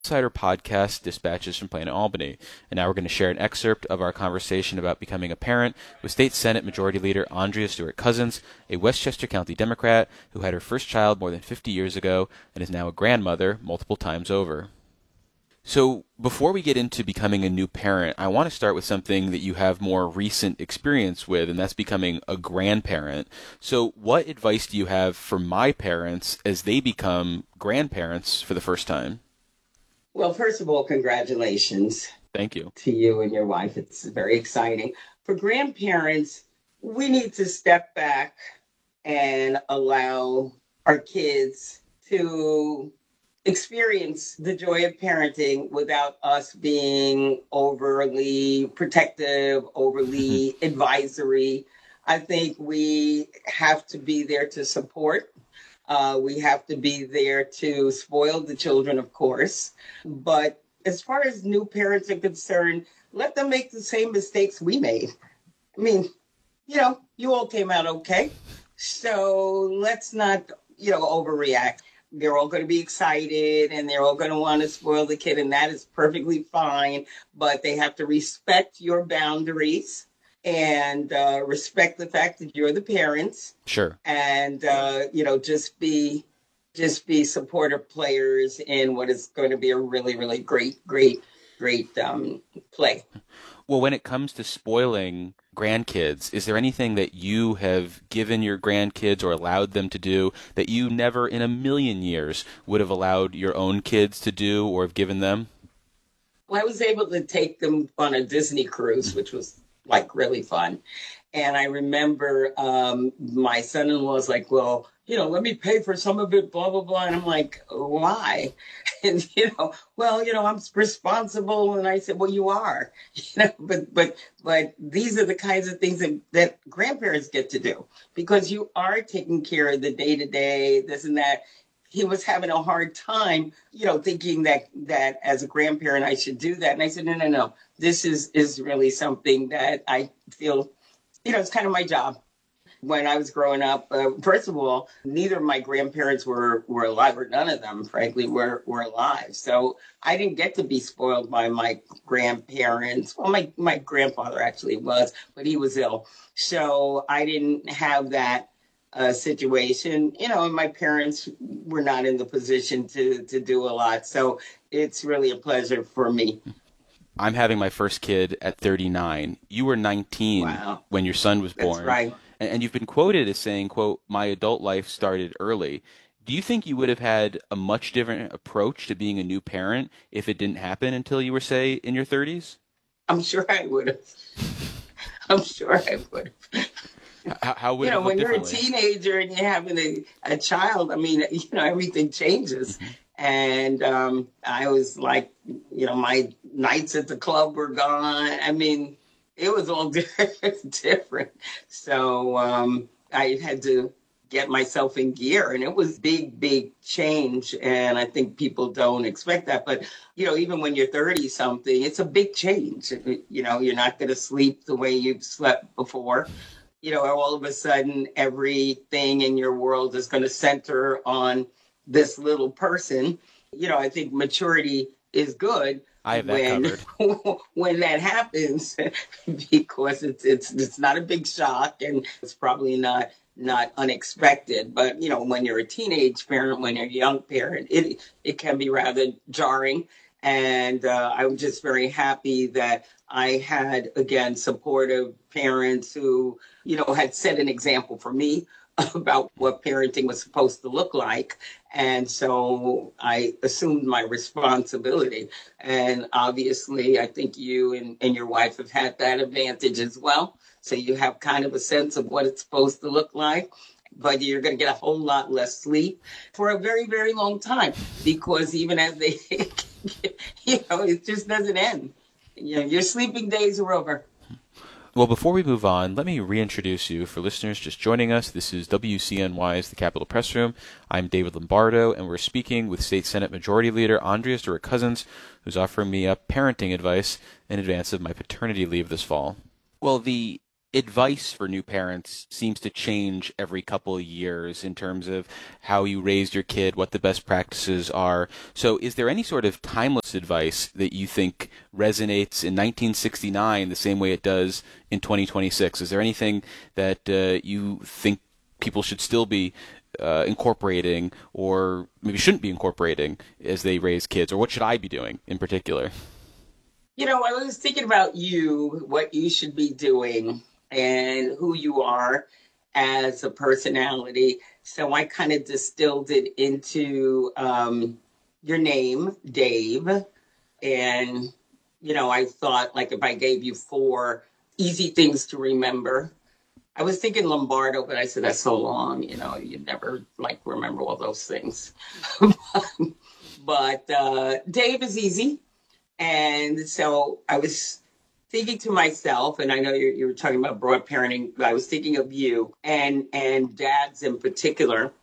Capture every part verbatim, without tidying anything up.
Insider Podcast dispatches from Plano, Albany. And now we're going to share an excerpt of our conversation about becoming a parent with State Senate Majority Leader Andrea Stewart-Cousins, a Westchester County Democrat who had her first child more than fifty years ago and is now a grandmother multiple times over. So before we get into becoming a new parent, I want to start with something that you have more recent experience with, and that's becoming a grandparent. So what advice do you have for my parents as they become grandparents for the first time? Well, first of all, congratulations. Thank you. To you and your wife. It's very exciting. For grandparents, we need to step back and allow our kids to experience the joy of parenting without us being overly protective, overly advisory. I think we have to be there to support. Uh, we have to be there to spoil the children, of course. But as far as new parents are concerned, let them make the same mistakes we made. I mean, you know, you all came out okay. So let's not, you know, overreact. They're all going to be excited and they're all going to want to spoil the kid, and that is perfectly fine. But they have to respect your boundaries and uh, respect the fact that you're the parents. Sure. And, uh, you know, just be just be supportive players in what is going to be a really, really great, great, great um, play. Well, when it comes to spoiling grandkids, is there anything that you have given your grandkids or allowed them to do that you never in a million years would have allowed your own kids to do or have given them? Well, I was able to take them on a Disney cruise, which was like really fun. And I remember um, my son-in-law was like, well, you know, let me pay for some of it, blah, blah, blah. And I'm like, why? And, you know, well, you know, I'm responsible. And I said, well, you are, you know, but, but, but these are the kinds of things that, that grandparents get to do because you are taking care of the day to day, this and that. He was having a hard time, you know, thinking that, that as a grandparent, I should do that. And I said, no, no, no, this is, is really something that I feel, you know, it's kind of my job. When I was growing up, uh, first of all, neither of my grandparents were, were alive, or none of them, frankly, were, were alive. So I didn't get to be spoiled by my grandparents. Well, my, my grandfather actually was, but he was ill. So I didn't have that uh, situation. You know, and my parents were not in the position to, to do a lot. So it's really a pleasure for me. I'm having my first kid at thirty-nine. You were nineteen Wow. when your son was born. That's right. And you've been quoted as saying, quote, my adult life started early. Do you think you would have had a much different approach to being a new parent if it didn't happen until you were, say, in your thirties? I'm sure I would have. I'm sure I would have. How, how would you know, it when you're a differently? teenager and you're having a, a child, I mean, you know, everything changes. Mm-hmm. And um, I was like, you know, my nights at the club were gone. I mean, it was all different. So um, I had to get myself in gear, and it was big, big change. And I think people don't expect that. But, you know, even when you're thirty something, it's a big change. You know, you're not going to sleep the way you've slept before. You know, all of a sudden, everything in your world is going to center on this little person. You know, I think maturity is good. I have that when, covered. when that happens, because it's it's it's not a big shock, and it's probably not not unexpected. But you know, when you're a teenage parent, when you're a young parent, it it can be rather jarring. And uh, I'm just very happy that I had, again, supportive parents who, you know, had set an example for me about what parenting was supposed to look like. And so I assumed my responsibility. And obviously, I think you and, and your wife have had that advantage as well. So you have kind of a sense of what it's supposed to look like. But you're going to get a whole lot less sleep for a very, very long time, because even as they, you know, it just doesn't end. You know, your sleeping days are over. Well, before we move on, let me reintroduce you. For listeners just joining us, this is W C N Y's The Capitol Press Room. I'm David Lombardo, and we're speaking with State Senate Majority Leader Andrea Stewart-Cousins, who's offering me up parenting advice in advance of my paternity leave this fall. Well, the advice for new parents seems to change every couple of years in terms of how you raised your kid, what the best practices are. So is there any sort of timeless advice that you think resonates in nineteen sixty-nine the same way it does in twenty twenty-six? Is there anything that uh, you think people should still be uh, incorporating, or maybe shouldn't be incorporating as they raise kids? Or what should I be doing in particular? You know, I was thinking about you, what you should be doing, and who you are as a personality. So I kind of distilled it into um, your name, Dave. And, you know, I thought, like, if I gave you four easy things to remember, I was thinking Lombardo, but I said, that's so long, you know, you never, like, remember all those things. But uh, Dave is easy. And so I was thinking to myself, and I know you, you were talking about broad parenting, but I was thinking of you and and dads in particular.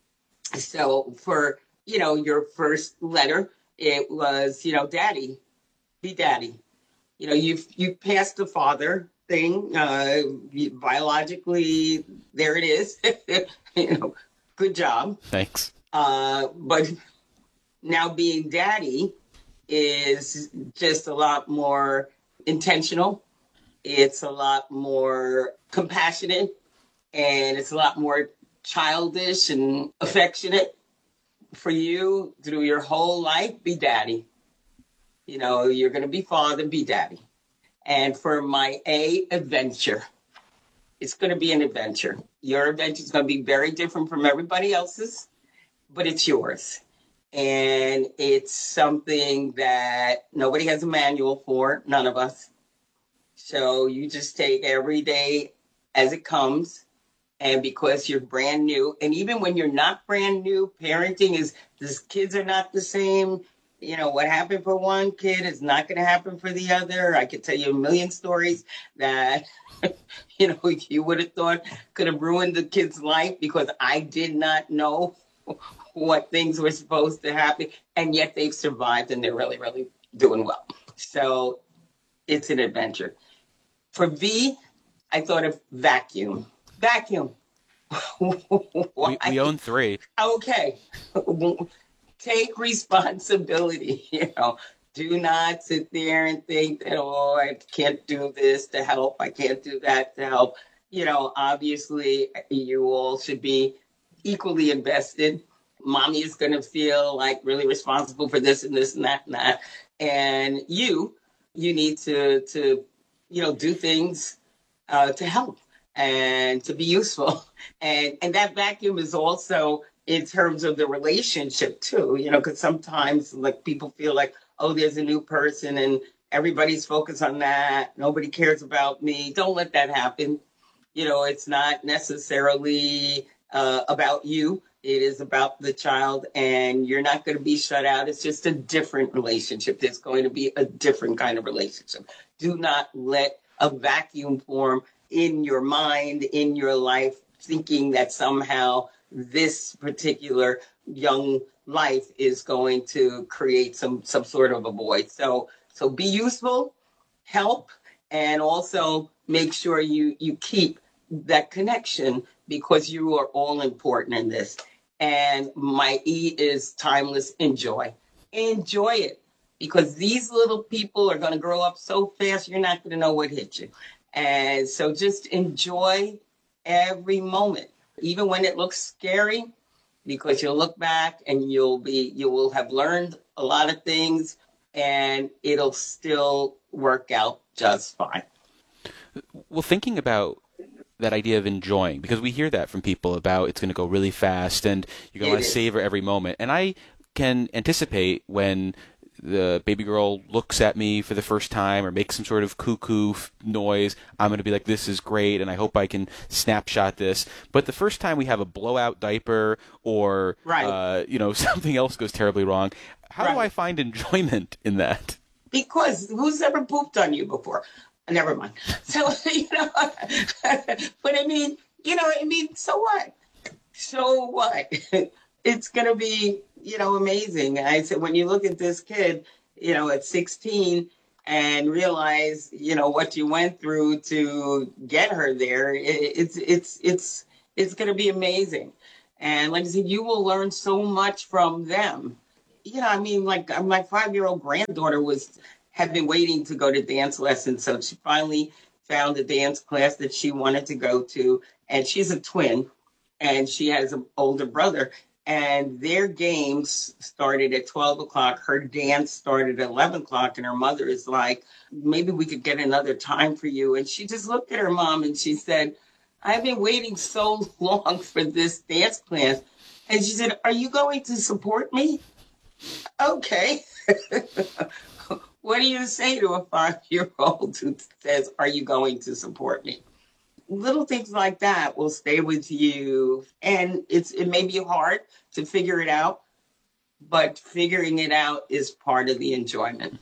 So for, you know, your first letter, it was, you know, daddy, be daddy. You know, you've you passed the father thing. Uh, you- biologically, there it is. You know, good job. Thanks. Uh, but now being daddy is just a lot more intentional. It's a lot more compassionate, and it's a lot more childish and affectionate. For you, through your whole life, be daddy. You know, you're going to be father, be daddy. And for my A, adventure. It's going to be an adventure. Your adventure is going to be very different from everybody else's, but it's yours. And it's something that nobody has a manual for, none of us. So you just take every day as it comes. And because you're brand new, and even when you're not brand new, parenting is, the kids are not the same. You know, what happened for one kid is not going to happen for the other. I could tell you a million stories that, you know, you would have thought could have ruined the kid's life because I did not know what things were supposed to happen. And yet they've survived and they're really, really doing well. So it's an adventure. For V, I thought of vacuum. Vacuum. We, we own three. Okay. Take responsibility. You know, do not sit there and think that, oh, I can't do this to help. I can't do that to help. You know, obviously, you all should be equally invested. Mommy is going to feel like really responsible for this and this and that and that. And you, you need to, to you know, do things uh, to help and to be useful. And and that vacuum is also in terms of the relationship too, you know, because sometimes like people feel like, oh, there's a new person and everybody's focused on that. Nobody cares about me. Don't let that happen. You know, it's not necessarily uh, about you. It is about the child, and you're not going to be shut out. It's just a different relationship. There's going to be a different kind of relationship. Do not let a vacuum form in your mind, in your life, thinking that somehow this particular young life is going to create some some sort of a void. So so be useful, help, and also make sure you you keep that connection because you are all important in this. And my E is timeless. Enjoy. Enjoy it because these little people are going to grow up so fast, you're not going to know what hit you. And so just enjoy every moment, even when it looks scary, because you'll look back and you'll be, you will have learned a lot of things and it'll still work out just fine. Well, thinking about that idea of enjoying, because we hear that from people about it's going to go really fast and you're going to want to savor every moment. And I can anticipate when the baby girl looks at me for the first time or makes some sort of cuckoo f- noise, I'm going to be like, this is great, and I hope I can snapshot this. But the first time we have a blowout diaper or, Right. uh, you know, something else goes terribly wrong, how Right. do I find enjoyment in that? Because who's ever pooped on you before? Never mind. So, you know, but I mean, you know, I mean, so what? So what? It's going to be, you know, amazing. And I said, when you look at this kid, you know, at sixteen, and realize, you know, what you went through to get her there. It, it's it's it's it's going to be amazing. And like I said, you will learn so much from them. You know, I mean, like my five-year-old granddaughter was had been waiting to go to dance lessons, so she finally found a dance class that she wanted to go to. And she's a twin, and she has an older brother. And their games started at twelve o'clock. Her dance started at eleven o'clock. And her mother is like, maybe we could get another time for you. And she just looked at her mom and she said, I've been waiting so long for this dance class. And she said, are you going to support me? Okay. What do you say to a five-year-old who says, are you going to support me? Little things like that will stay with you. And it's it may be hard to figure it out, but figuring it out is part of the enjoyment.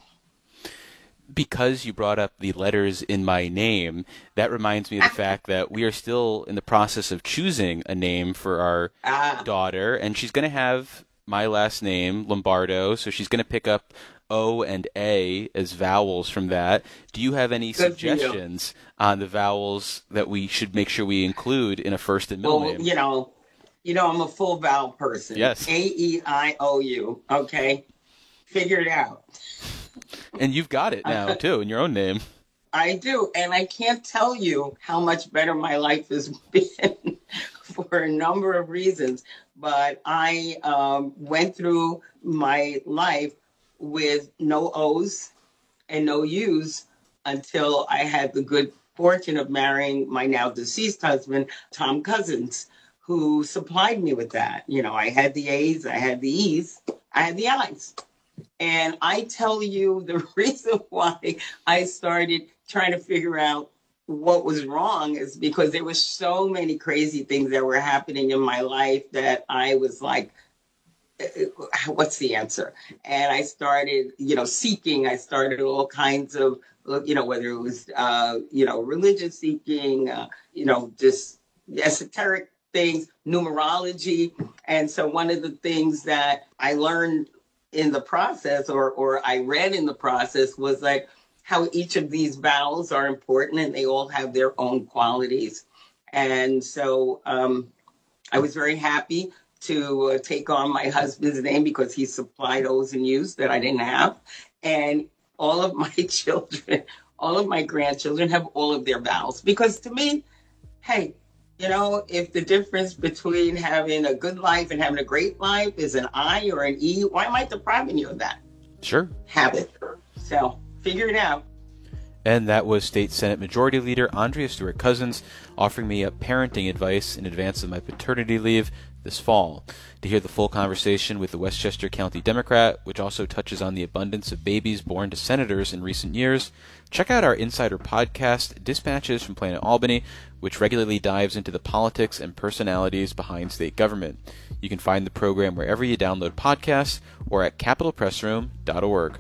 Because you brought up the letters in my name, that reminds me of the fact that we are still in the process of choosing a name for our ah. daughter, and she's going to have my last name, Lombardo, so she's going to pick up O and A as vowels from that. Do you have any Good suggestions on the vowels that we should make sure we include in a first and middle well, name? You know, you know, I'm a full vowel person. Yes. A E I O U. Okay. Figure it out. And you've got it now, too, in your own name. I do. And I can't tell you how much better my life has been for a number of reasons. But I um, went through my life with no O's and no U's until I had the good fortune of marrying my now deceased husband, Tom Cousins, who supplied me with that. You know, I had the A's, I had the E's, I had the I's. And I tell you the reason why I started trying to figure out what was wrong is because there were so many crazy things that were happening in my life that I was like, what's the answer? And I started, you know, seeking. I started all kinds of, you know, whether it was, uh, you know, religious seeking, uh, you know, just esoteric things, numerology. And so one of the things that I learned in the process or, or I read in the process was like how each of these vowels are important and they all have their own qualities. And so um, I was very happy to uh, take on my husband's name because he supplied O's and U's that I didn't have. And all of my children, all of my grandchildren have all of their vowels. Because to me, hey, you know, if the difference between having a good life and having a great life is an I or an E, why am I depriving you of that? Sure. Have it. So figure it out. And that was State Senate Majority Leader Andrea Stewart Cousins offering me up parenting advice in advance of my paternity leave this fall. To hear the full conversation with the Westchester County Democrat, which also touches on the abundance of babies born to senators in recent years, check out our Insider podcast, Dispatches from Planet Albany, which regularly dives into the politics and personalities behind state government. You can find the program wherever you download podcasts or at capital press room dot org.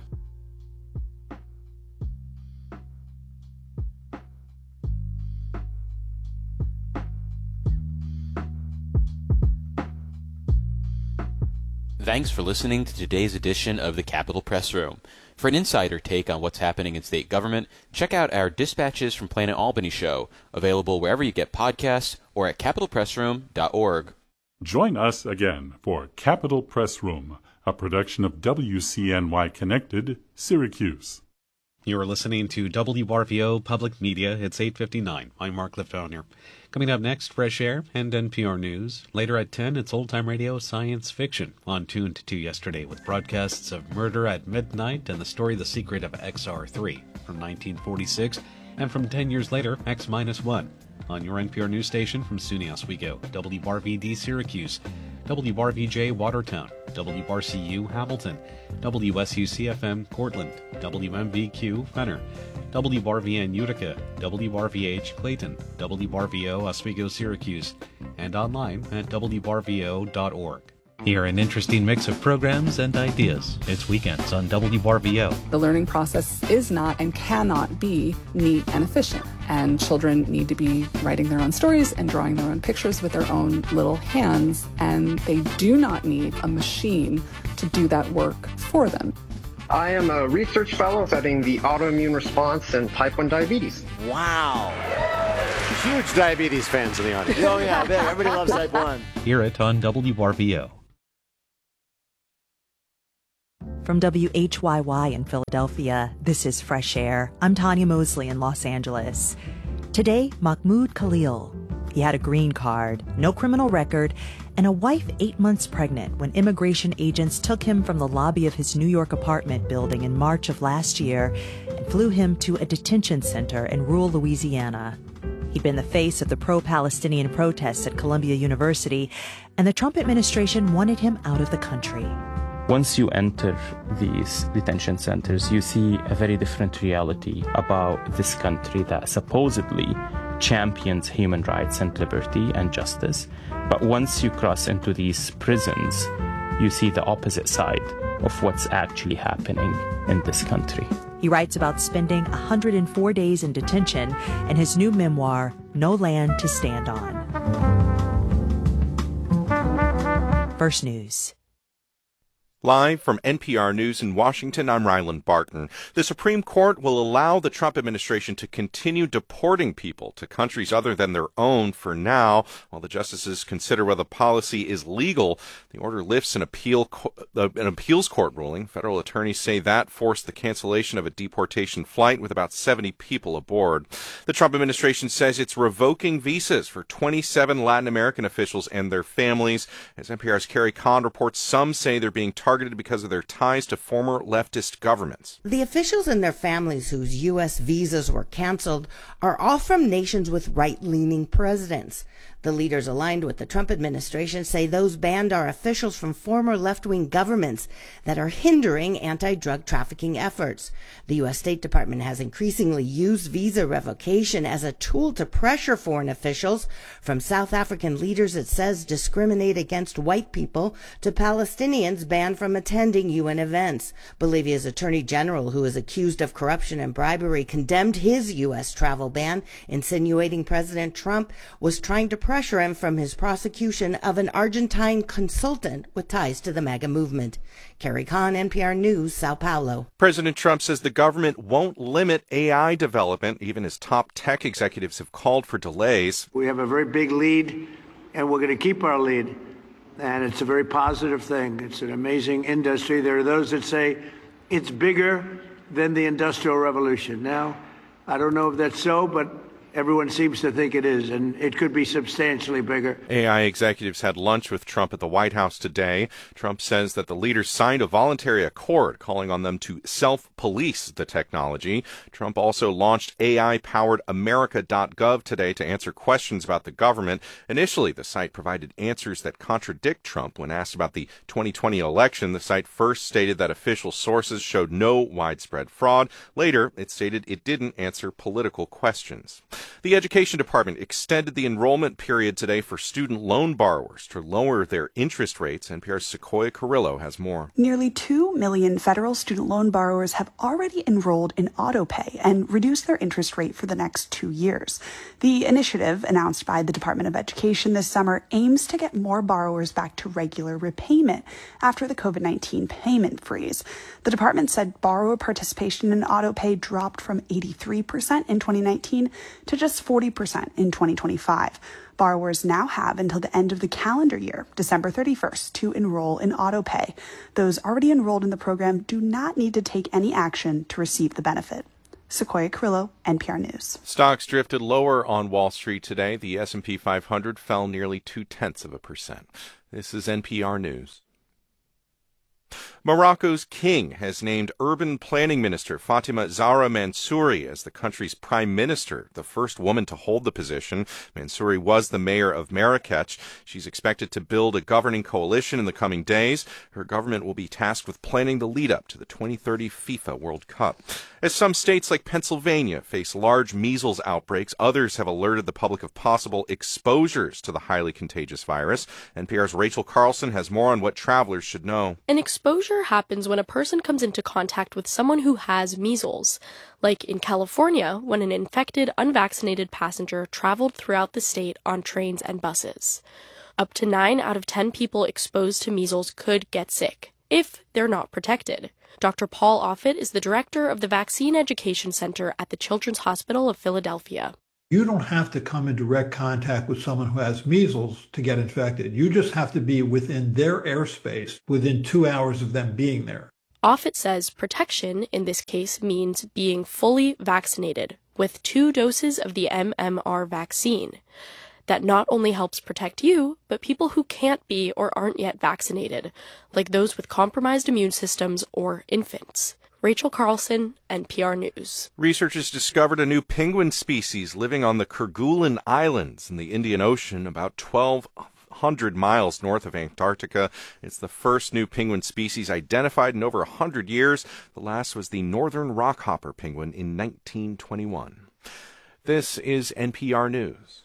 Thanks for listening to today's edition of the Capitol Press Room. For an insider take on what's happening in state government, check out our Dispatches from Planet Albany show, available wherever you get podcasts or at capital press room dot org. Join us again for Capitol Press Room, a production of W C N Y Connected, Syracuse. You are listening to W R V O Public Media. It's eight fifty-nine. I'm Mark Liftoner. Coming up next, Fresh Air and N P R News. Later at ten, it's Old Time Radio Science Fiction on Tuned to Yesterday with broadcasts of Murder at Midnight and the story The Secret of X R three from nineteen forty-six and from ten years later, X one on your N P R News station from SUNY Oswego, W R V D Syracuse, W R V J Watertown, W R C U Hamilton, W S U C F M Cortland, W M V Q Fenner, W R V N Utica, W R V H Clayton, W R V O Oswego Syracuse, and online at W R V O dot org. Hear an interesting mix of programs and ideas. It's weekends on W R V O. The learning process is not and cannot be neat and efficient. And children need to be writing their own stories and drawing their own pictures with their own little hands. And they do not need a machine to do that work for them. I am a research fellow studying the autoimmune response in type one diabetes. Wow. Huge diabetes fans in the audience. Oh, yeah, everybody loves type one. Hear it on W R V O. From W H Y Y in Philadelphia, this is Fresh Air. I'm Tanya Mosley in Los Angeles. Today, Mahmoud Khalil. He had a green card, no criminal record, and a wife eight months pregnant when immigration agents took him from the lobby of his New York apartment building in March of last year and flew him to a detention center in rural Louisiana. He'd been the face of the pro-Palestinian protests at Columbia University, and the Trump administration wanted him out of the country. Once you enter these detention centers, you see a very different reality about this country that supposedly champions human rights and liberty and justice. But once you cross into these prisons, you see the opposite side of what's actually happening in this country. He writes about spending one hundred four days in detention in his new memoir, No Land to Stand On. First News. Live from N P R News in Washington, I'm Ryland Barton. The Supreme Court will allow the Trump administration to continue deporting people to countries other than their own for now, while the justices consider whether the policy is legal. The order lifts an appeal uh, an appeals court ruling. Federal attorneys say that forced the cancellation of a deportation flight with about seventy people aboard. The Trump administration says it's revoking visas for twenty-seven Latin American officials and their families. As N P R's Carrie Kahn reports, some say they're being targeted targeted because of their ties to former leftist governments. The officials and their families whose U S visas were canceled are all from nations with right-leaning presidents. The leaders aligned with the Trump administration say those banned are officials from former left-wing governments that are hindering anti-drug trafficking efforts. The U S State Department has increasingly used visa revocation as a tool to pressure foreign officials, from South African leaders it says discriminate against white people to Palestinians banned from attending U N events. Bolivia's Attorney General, who is accused of corruption and bribery, condemned his U S travel ban, insinuating President Trump was trying to pressure him from his prosecution of an Argentine consultant with ties to the MAGA movement. Carrie Kahn, N P R News, Sao Paulo. President Trump says the government won't limit A I development, even as top tech executives have called for delays. We have a very big lead, and we're going to keep our lead. And it's a very positive thing. It's an amazing industry. There are those that say it's bigger than the Industrial Revolution. Now, I don't know if that's so, but everyone seems to think it is, and it could be substantially bigger. A I executives had lunch with Trump at the White House today. Trump says that the leaders signed a voluntary accord calling on them to self-police the technology. Trump also launched A I-powered America dot gov today to answer questions about the government. Initially, the site provided answers that contradict Trump. When asked about the twenty twenty election, the site first stated that official sources showed no widespread fraud. Later, it stated it didn't answer political questions. The Education Department extended the enrollment period today for student loan borrowers to lower their interest rates. N P R's Sequoia Carrillo has more. Nearly two million federal student loan borrowers have already enrolled in AutoPay and reduced their interest rate for the next two years. The initiative, announced by the Department of Education this summer, aims to get more borrowers back to regular repayment after the COVID nineteen payment freeze. The department said borrower participation in AutoPay dropped from eighty-three percent in twenty nineteen to just forty percent in twenty twenty-five. Borrowers now have until the end of the calendar year, December thirty-first, to enroll in AutoPay. Those already enrolled in the program do not need to take any action to receive the benefit. Sequoia Carrillo, N P R News. Stocks drifted lower on Wall Street today. The S and P five hundred fell nearly two-tenths of a percent. This is N P R News. Morocco's king has named urban planning minister Fatima Zahra Mansouri as the country's prime minister, the first woman to hold the position. Mansouri was the mayor of Marrakech. She's expected to build a governing coalition in the coming days. Her government will be tasked with planning the lead-up to the twenty thirty FIFA World Cup. As some states like Pennsylvania face large measles outbreaks, others have alerted the public of possible exposures to the highly contagious virus. N P R's Rachel Carlson has more on what travelers should know. An exposure happens when a person comes into contact with someone who has measles, like in California when an infected, unvaccinated passenger traveled throughout the state on trains and buses. Up to nine out of ten people exposed to measles could get sick, if they're not protected. Doctor Paul Offit is the director of the Vaccine Education Center at the Children's Hospital of Philadelphia. You don't have to come in direct contact with someone who has measles to get infected. You just have to be within their airspace within two hours of them being there. Offit says protection in this case means being fully vaccinated with two doses of the M M R vaccine. That not only helps protect you, but people who can't be or aren't yet vaccinated, like those with compromised immune systems or infants. Rachel Carlson, N P R News. Researchers discovered a new penguin species living on the Kerguelen Islands in the Indian Ocean, about twelve hundred miles north of Antarctica. It's the first new penguin species identified in over one hundred years. The last was the northern rockhopper penguin in nineteen twenty-one. This is N P R News.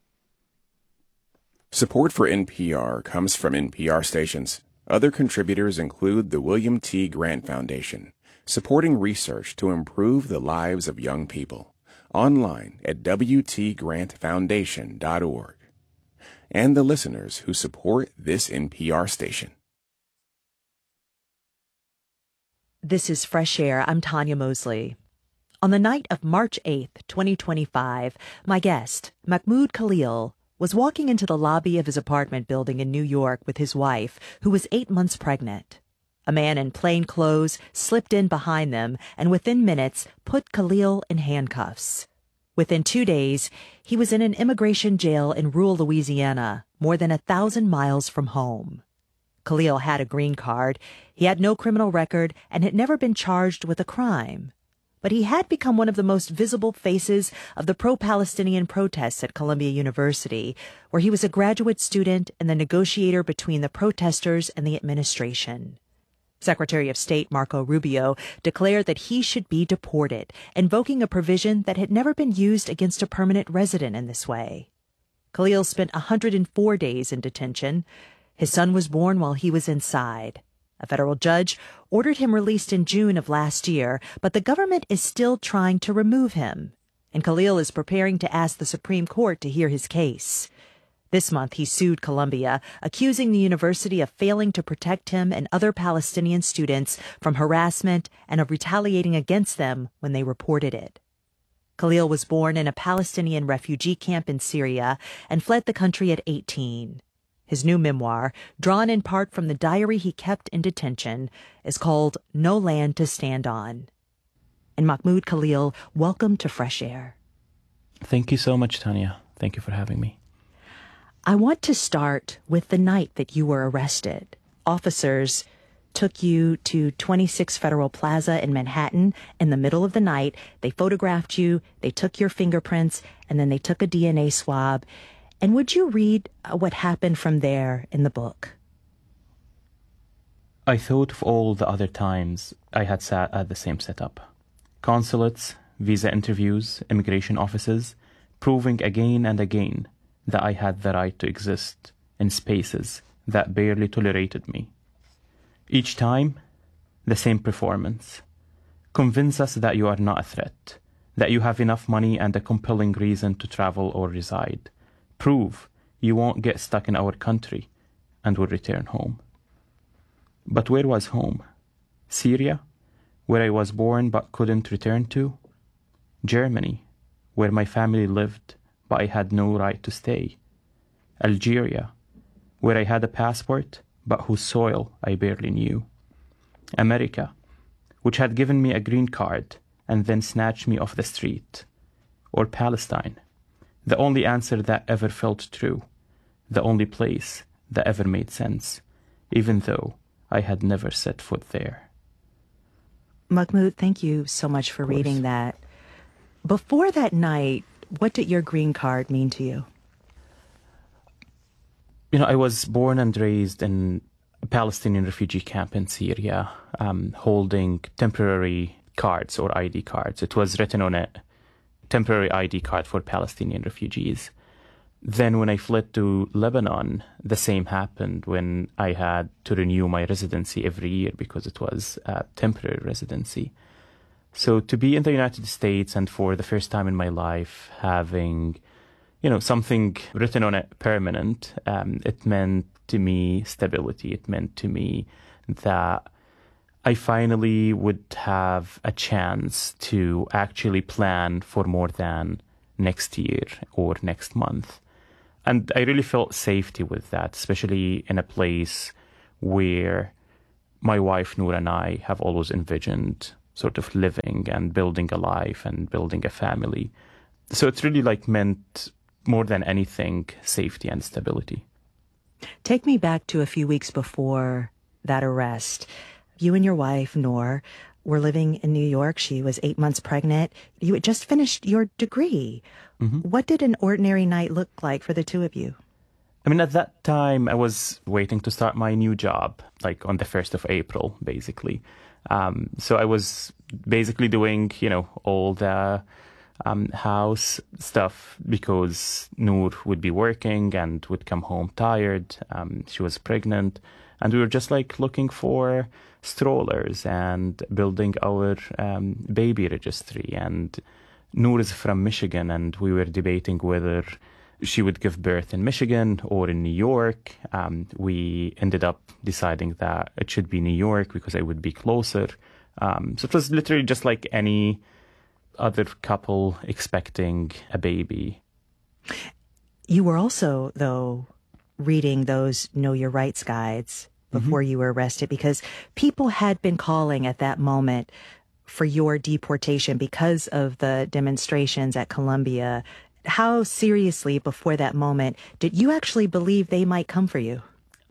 Support for N P R comes from N P R stations. Other contributors include the William T. Grant Foundation, supporting research to improve the lives of young people. Online at w t grant foundation dot org. And the listeners who support this N P R station. This is Fresh Air. I'm Tanya Mosley. On the night of March eighth, twenty twenty-five, my guest, Mahmoud Khalil, was walking into the lobby of his apartment building in New York with his wife, who was eight months pregnant. A man in plain clothes slipped in behind them and within minutes put Khalil in handcuffs. Within two days, he was in an immigration jail in rural Louisiana, more than a thousand miles from home. Khalil had a green card, he had no criminal record, and had never been charged with a crime. But he had become one of the most visible faces of the pro-Palestinian protests at Columbia University, where he was a graduate student and the negotiator between the protesters and the administration. Secretary of State Marco Rubio declared that he should be deported, invoking a provision that had never been used against a permanent resident in this way. Khalil spent one hundred four days in detention. His son was born while he was inside. A federal judge ordered him released in June of last year, but the government is still trying to remove him, and Khalil is preparing to ask the Supreme Court to hear his case. This month, he sued Columbia, accusing the university of failing to protect him and other Palestinian students from harassment and of retaliating against them when they reported it. Khalil was born in a Palestinian refugee camp in Syria and fled the country at eighteen. His new memoir, drawn in part from the diary he kept in detention, is called No Land to Stand On. And Mahmoud Khalil, welcome to Fresh Air. Thank you so much, Tanya. Thank you for having me. I want to start with the night that you were arrested. Officers took you to twenty-six Federal Plaza in Manhattan in the middle of the night. They photographed you, they took your fingerprints, and then they took a D N A swab. And would you read what happened from there in the book? I thought of all the other times I had sat at the same setup. Consulates, visa interviews, immigration offices, proving again and again that I had the right to exist in spaces that barely tolerated me. Each time, the same performance. Convince us that you are not a threat, that you have enough money and a compelling reason to travel or reside. Prove you won't get stuck in our country and will return home. But where was home? Syria, where I was born but couldn't return to? Germany, where my family lived but I had no right to stay? Algeria, where I had a passport but whose soil I barely knew? America, which had given me a green card and then snatched me off the street? Or Palestine, the only answer that ever felt true, the only place that ever made sense, even though I had never set foot there. Mahmoud, thank you so much for reading that. Before that night, what did your green card mean to you? You know, I was born and raised in a Palestinian refugee camp in Syria, um, holding temporary cards or I D cards. It was written on it, temporary I D card for Palestinian refugees. Then when I fled to Lebanon, the same happened when I had to renew my residency every year because it was a temporary residency. So to be in the United States and for the first time in my life having, you know, something written on it permanent, um, it meant to me stability. It meant to me that I finally would have a chance to actually plan for more than next year or next month. And I really felt safety with that, especially in a place where my wife, Noor, and I have always envisioned sort of living and building a life and building a family. So it's really like meant more than anything, safety and stability. Take me back to a few weeks before that arrest. You and your wife, Noor, were living in New York. She was eight months pregnant. You had just finished your degree. Mm-hmm. What did an ordinary night look like for the two of you? I mean, at that time, I was waiting to start my new job, like on the first of April, basically. Um, so I was basically doing, you know, all the um, house stuff because Noor would be working and would come home tired. Um, she was pregnant. And we were just like looking for strollers and building our um, baby registry. And Noor is from Michigan, and we were debating whether she would give birth in Michigan or in New York. Um, we ended up deciding that it should be New York because it would be closer. Um, so it was literally just like any other couple expecting a baby. You were also, though, reading those Know Your Rights guides before mm-hmm. you were arrested, because people had been calling at that moment for your deportation because of the demonstrations at Columbia. How seriously, before that moment, did you actually believe they might come for you?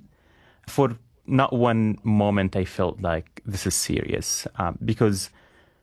For not one moment I felt like this is serious, um, because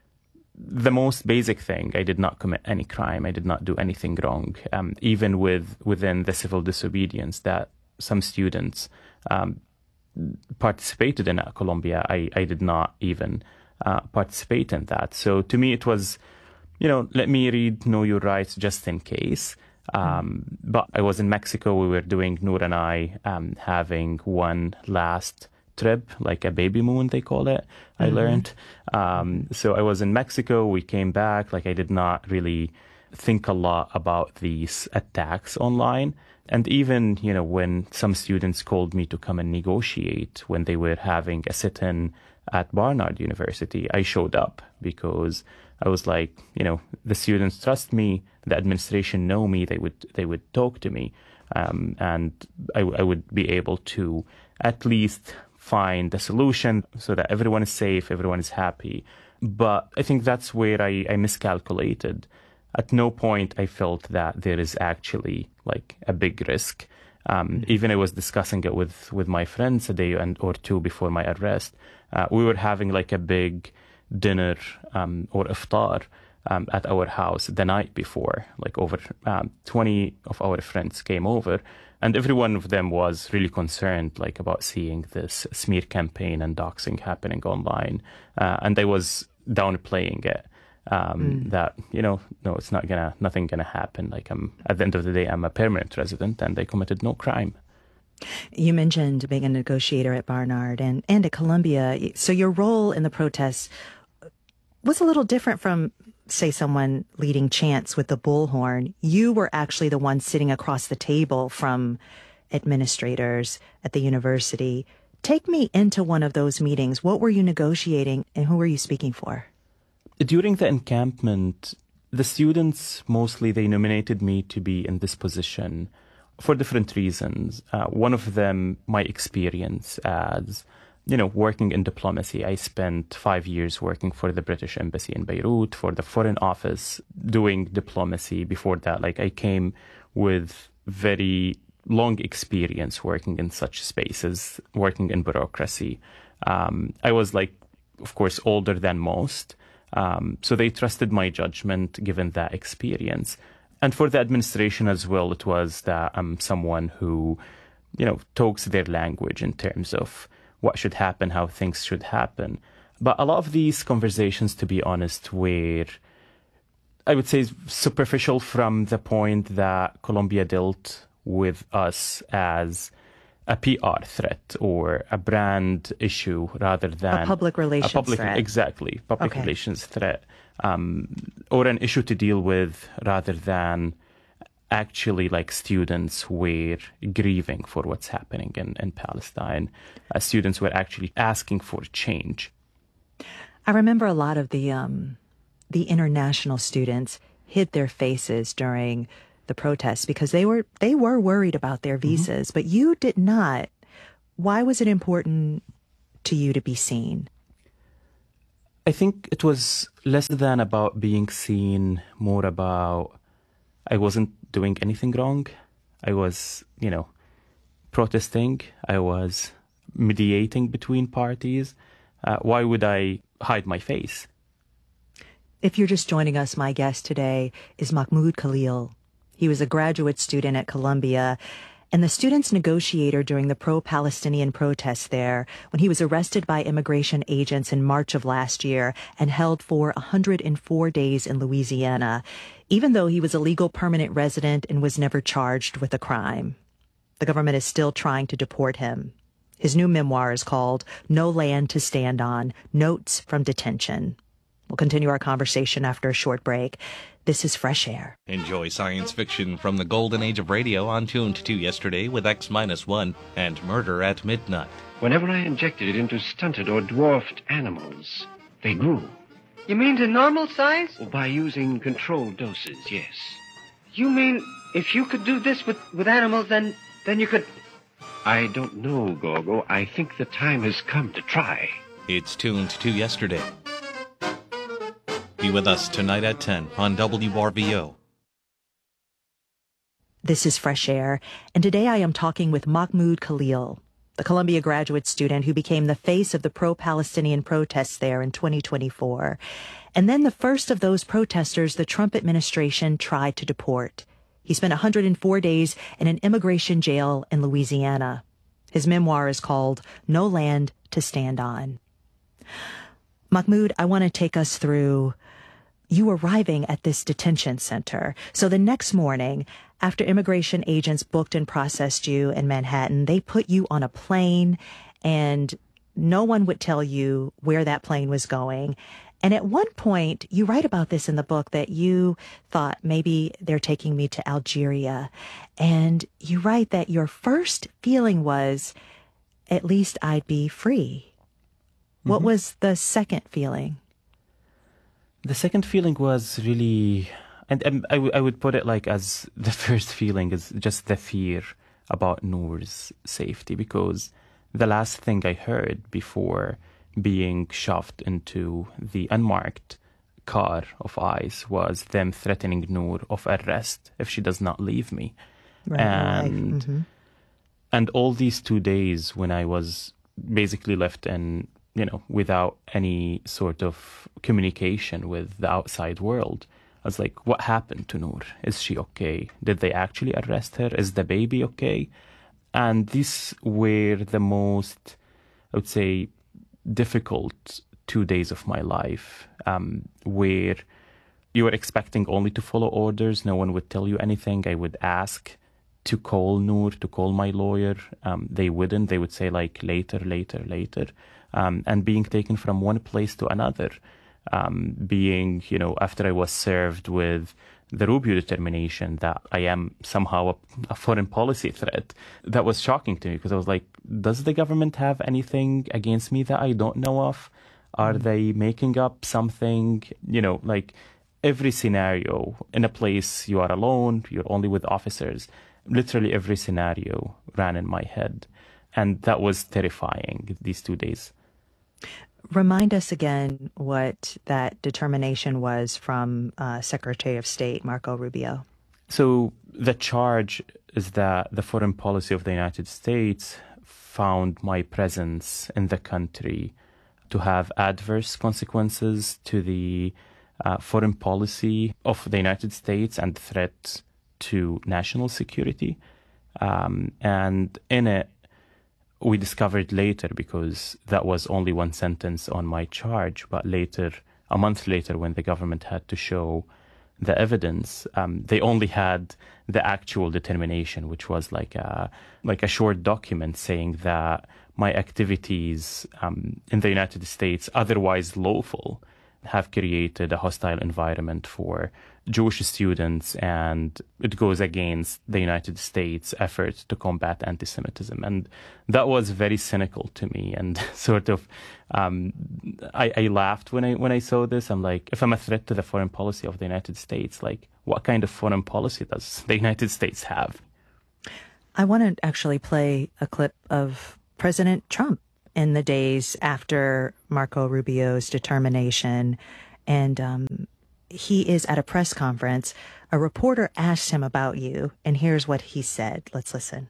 the most basic thing, I did not commit any crime. I did not do anything wrong. Um, even with within the civil disobedience that some students um, participated in at Columbia, I, I did not even uh, participate in that. So to me, it was, you know, let me read Know Your Rights just in case. Um, but I was in Mexico. We were doing, Noor and I, um, having one last trip, like a baby moon, they call it, I mm-hmm. learned. Um, so I was in Mexico. We came back. Like, I did not really think a lot about these attacks online. And even, you know, when some students called me to come and negotiate when they were having a sit-in at Barnard University, I showed up because I was like, you know, the students trust me, the administration know me, they would they would talk to me, um, and I, I would be able to at least find a solution so that everyone is safe, everyone is happy. But I think that's where I, I miscalculated. At no point I felt that there is actually like a big risk. Um, mm-hmm. Even I was discussing it with, with my friends a day and or two before my arrest. Uh, we were having like a big dinner um, or iftar um, at our house the night before. Like over um, twenty of our friends came over, and every one of them was really concerned like about seeing this smear campaign and doxing happening online. Uh, and I was downplaying it. Um, mm. That, you know, no, it's not gonna, nothing gonna happen. Like, I'm, at the end of the day, I'm a permanent resident and I committed no crime. You mentioned being a negotiator at Barnard and, and at Columbia. So your role in the protests was a little different from, say, someone leading chants with the bullhorn. You were actually the one sitting across the table from administrators at the university. Take me into one of those meetings. What were you negotiating and who were you speaking for? During the encampment, the students, mostly, they nominated me to be in this position for different reasons. Uh, one of them, my experience as, you know, working in diplomacy. I spent five years working for the British Embassy in Beirut, for the Foreign Office, doing diplomacy. Before that, like, I came with very long experience working in such spaces, working in bureaucracy. Um, I was, like, of course, older than most. Um, so they trusted my judgment given that experience. And for the administration as well, it was that I'm someone who, you know, talks their language in terms of what should happen, how things should happen. But a lot of these conversations, to be honest, were, I would say, superficial from the point that Columbia dealt with us as a P R threat or a brand issue rather than a public relations a public, threat. Exactly, public okay. relations threat, um, or an issue to deal with rather than actually like students who were grieving for what's happening in, in Palestine. Uh, students were actually asking for change. I remember a lot of the um, the international students hid their faces during the protests because they were they were worried about their visas, mm-hmm. but you did not. Why was it important to you to be seen? I think it was less than about being seen, more about I wasn't doing anything wrong. I was, you know, protesting. I was mediating between parties. Uh, why would I hide my face? If you're just joining us, my guest today is Mahmoud Khalil. He was a graduate student at Columbia and the students' negotiator during the pro-Palestinian protests there when he was arrested by immigration agents in March of last year and held for one hundred four days in Louisiana, even though he was a legal permanent resident and was never charged with a crime. The government is still trying to deport him. His new memoir is called No Land to Stand On, Notes from Detention. We'll continue our conversation after a short break. This is Fresh Air. Enjoy science fiction from the golden age of radio on Tuned to Yesterday with X minus one and Murder at Midnight. Whenever I injected it into stunted or dwarfed animals, they grew. You mean to normal size? Well, by using controlled doses, yes. You mean if you could do this with, with animals, then, then you could... I don't know, Gorgo. I think the time has come to try. It's Tuned to Yesterday. Be with us tonight at ten on W R V O. This is Fresh Air, and today I am talking with Mahmoud Khalil, the Columbia graduate student who became the face of the pro-Palestinian protests there in twenty twenty-four. And then the first of those protesters the Trump administration tried to deport. He spent one hundred four days in an immigration jail in Louisiana. His memoir is called No Land to Stand On. Mahmoud, I want to take us through you arriving at this detention center. So the next morning, after immigration agents booked and processed you in Manhattan, they put you on a plane and no one would tell you where that plane was going. And at one point, you write about this in the book that you thought maybe they're taking me to Algeria. And you write that your first feeling was, at least I'd be free. Mm-hmm. What was the second feeling? The second feeling was really, and, and I, w- I would put it like as the first feeling is just the fear about Noor's safety, because the last thing I heard before being shoved into the unmarked car of ICE was them threatening Noor of arrest if she does not leave me. Right, and right. Mm-hmm. and all these two days when I was basically left in, you know, without any sort of communication with the outside world, I was like, what happened to Noor? Is she okay? Did they actually arrest her? Is the baby okay? And these were the most, I would say, difficult two days of my life, um, where you were expecting only to follow orders. No one would tell you anything. I would ask to call Noor, to call my lawyer. Um, they wouldn't. They would say like later, later, later. Um, and being taken from one place to another, um, being, you know, after I was served with the Rubio determination that I am somehow a, a foreign policy threat, that was shocking to me because I was like, does the government have anything against me that I don't know of? Are mm-hmm. they making up something? You know, like every scenario in a place you are alone, you're only with officers, literally every scenario ran in my head. And that was terrifying, these two days. Remind us again what that determination was from uh, Secretary of State Marco Rubio. So the charge is that the foreign policy of the United States found my presence in the country to have adverse consequences to the uh, foreign policy of the United States and threat to national security. Um, and in it, we discovered later, because that was only one sentence on my charge, but later, a month later, when the government had to show the evidence, um, they only had the actual determination, which was like a, like a short document saying that my activities um, in the United States, otherwise lawful, have created a hostile environment for Jewish students, and it goes against the United States' efforts to combat anti-Semitism. And that was very cynical to me, and sort of, um, I, I laughed when I when I saw this. I'm like, if I'm a threat to the foreign policy of the United States, like, what kind of foreign policy does the United States have? I want to actually play a clip of President Trump in the days after Marco Rubio's determination, and um, he is at a press conference. A reporter asked him about you, and here's what he said. Let's listen.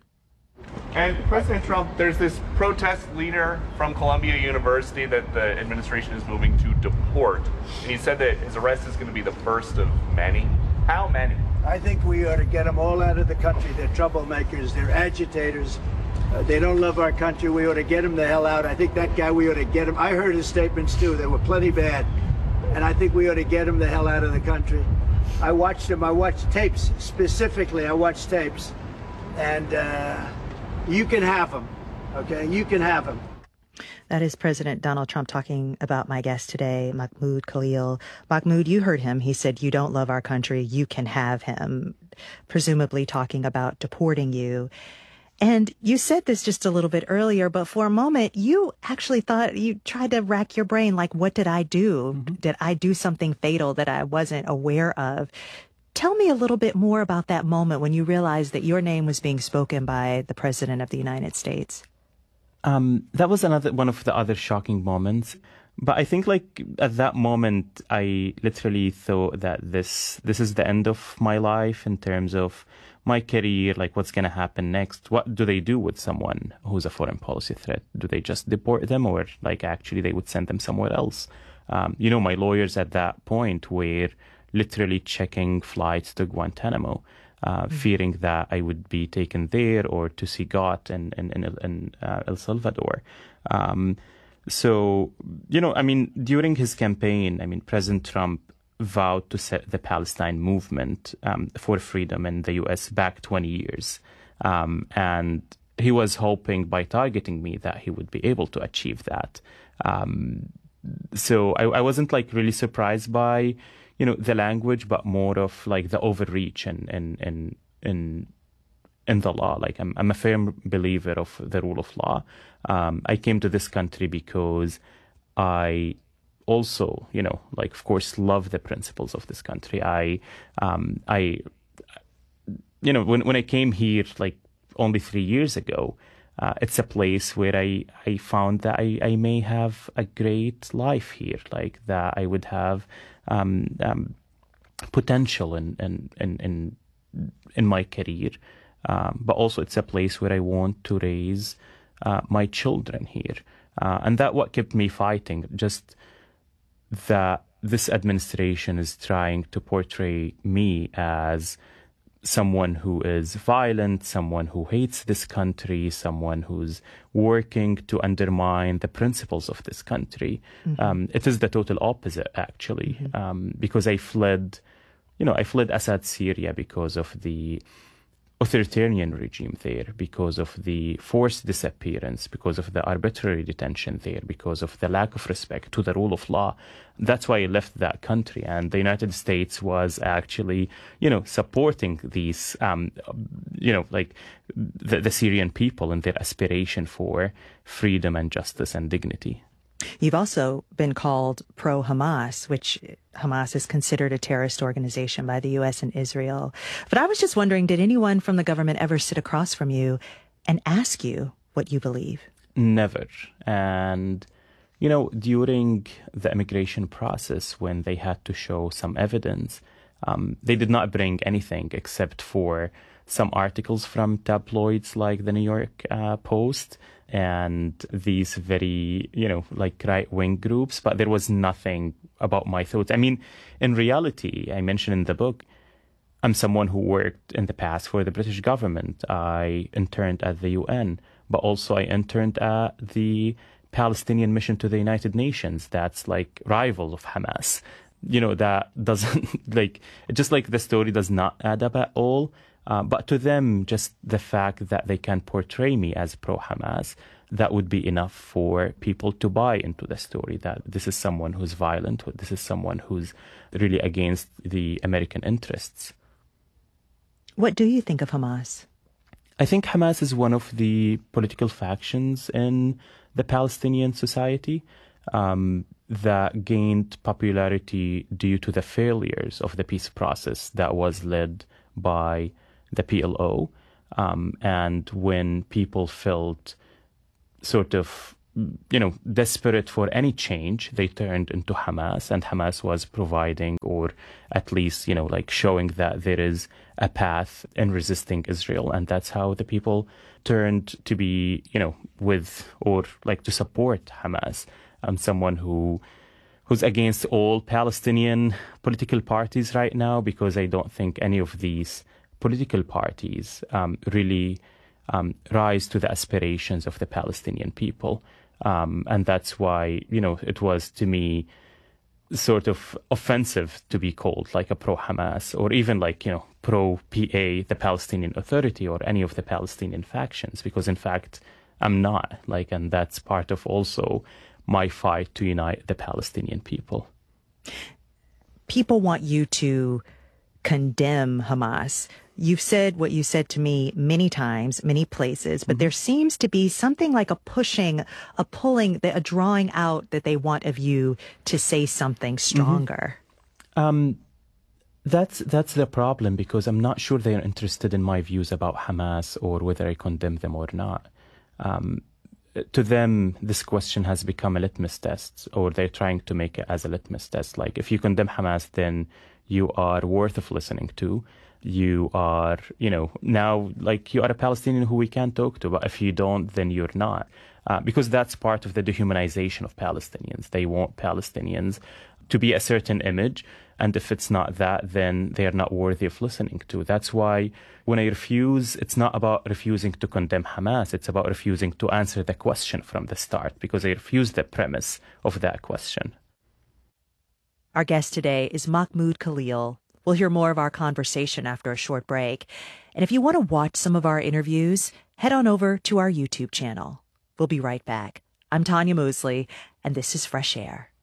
And President Trump, there's this protest leader from Columbia University that the administration is moving to deport. And he said that his arrest is going to be the first of many. How many? I think we ought to get them all out of the country. They're troublemakers. They're agitators. Uh, they don't love our country. We ought to get him the hell out. I think that guy, we ought to get him. I heard his statements, too. They were plenty bad. And I think we ought to get him the hell out of the country. I watched him. I watched tapes. Specifically, I watched tapes. And uh, you can have him, okay? You can have him. That is President Donald Trump talking about my guest today, Mahmoud Khalil. Mahmoud, you heard him. He said, you don't love our country. You can have him, presumably talking about deporting you. And you said this just a little bit earlier, but for a moment, you actually thought, you tried to rack your brain, like, what did I do? Mm-hmm. Did I do something fatal that I wasn't aware of? Tell me a little bit more about that moment when you realized that your name was being spoken by the President of the United States. Um, that was another one of the other shocking moments. But I think, like, at that moment, I literally thought that this this is the end of my life in terms of my career, like, what's going to happen next? What do they do with someone who's a foreign policy threat? Do they just deport them, or, like, actually they would send them somewhere else? Um, you know, my lawyers at that point were literally checking flights to Guantanamo, uh, mm-hmm. fearing that I would be taken there or to see God in, in, in, in uh, El Salvador. Um, so, you know, I mean, during his campaign, I mean, President Trump vowed to set the Palestine movement um, for freedom in the U S back twenty years. Um, and he was hoping by targeting me that he would be able to achieve that. Um, so I, I wasn't, like, really surprised by, you know, the language, but more of, like, the overreach in in in in, in the law. Like, I'm I'm a firm believer of the rule of law. Um, I came to this country because I also, you know, like, of course, love the principles of this country. I, um, I, you know, when when I came here, like, only three years ago, uh, it's a place where I, I found that I, I may have a great life here, like, that I would have um, um, potential in, in, in, in, in my career. Um, but also it's a place where I want to raise uh, my children here. Uh, and that what kept me fighting, just that this administration is trying to portray me as someone who is violent, someone who hates this country, someone who's working to undermine the principles of this country. Mm-hmm. Um, it is the total opposite, actually, mm-hmm. um, because I fled, you know, I fled Assad Syria because of the authoritarian regime there, because of the forced disappearance, because of the arbitrary detention there, because of the lack of respect to the rule of law. That's why I left that country. And the United States was actually, you know, supporting these, um, you know, like the, the Syrian people and their aspiration for freedom and justice and dignity. You've also been called pro-Hamas, which Hamas is considered a terrorist organization by the U S and Israel. But I was just wondering, did anyone from the government ever sit across from you and ask you what you believe? Never. And, you know, during the immigration process, when they had to show some evidence, um, they did not bring anything except for some articles from tabloids like the New York uh, Post and these very, you know, like right-wing groups, but there was nothing about my thoughts. I mean, in reality, I mentioned in the book, I'm someone who worked in the past for the British government. I interned at the U N, but also I interned at the Palestinian mission to the United Nations. That's like rival of Hamas. You know, that doesn't, like, just like the story does not add up at all. Uh, but to them, just the fact that they can portray me as pro-Hamas, that would be enough for people to buy into the story that this is someone who's violent, this is someone who's really against the American interests. What do you think of Hamas? I think Hamas is one of the political factions in the Palestinian society um, that gained popularity due to the failures of the peace process that was led by the P L O. Um, and when people felt sort of, you know, desperate for any change, they turned into Hamas, and Hamas was providing, or at least, you know, like showing that there is a path in resisting Israel. And that's how the people turned to be, you know, with, or like to support Hamas. I'm someone who who's against all Palestinian political parties right now, because I don't think any of these political parties um, really um, rise to the aspirations of the Palestinian people. Um, and that's why, you know, it was to me sort of offensive to be called like a pro-Hamas, or even like, you know, pro-P A, the Palestinian Authority, or any of the Palestinian factions, because in fact, I'm not. Like, and that's part of also my fight to unite the Palestinian people. People want you to condemn Hamas. You've said what you said to me many times, many places, but mm-hmm. there seems to be something like a pushing, a pulling, a drawing out that they want of you to say something stronger. Mm-hmm. Um, that's that's the problem, because I'm not sure they're interested in my views about Hamas or whether I condemn them or not. Um, to them, this question has become a litmus test, or they're trying to make it as a litmus test. Like, if you condemn Hamas, then you are worth of listening to. You are, you know, now, like, you are a Palestinian who we can talk to, but if you don't, then you're not. Uh, because that's part of the dehumanization of Palestinians. They want Palestinians to be a certain image, and if it's not that, then they are not worthy of listening to. That's why when I refuse, it's not about refusing to condemn Hamas, it's about refusing to answer the question from the start, because I refuse the premise of that question. Our guest today is Mahmoud Khalil. We'll hear more of our conversation after a short break. And if you want to watch some of our interviews, head on over to our YouTube channel. We'll be right back. I'm Tanya Mosley, and this is Fresh Air.